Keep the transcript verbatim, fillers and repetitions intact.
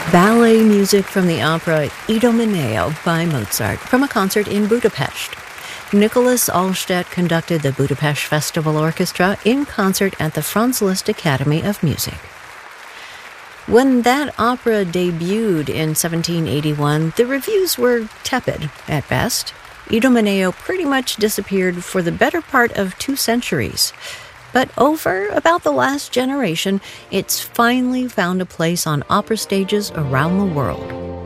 Ballet music from the opera Idomeneo by Mozart from a concert in Budapest. Nicholas Allstedt conducted the Budapest Festival Orchestra in concert at the Franz Liszt Academy of Music. When that opera debuted in seventeen eighty-one, the reviews were tepid at best. Idomeneo pretty much disappeared for the better part of two centuries. But over about the last generation, it's finally found a place on opera stages around the world.